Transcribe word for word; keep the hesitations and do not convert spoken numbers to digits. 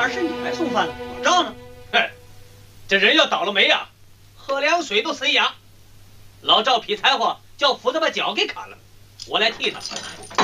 儿是你来送饭的，老赵呢？ 嘿，这人要倒了霉呀，喝凉水都塞牙。老赵劈柴火，叫斧子把脚给砍了，我来替他。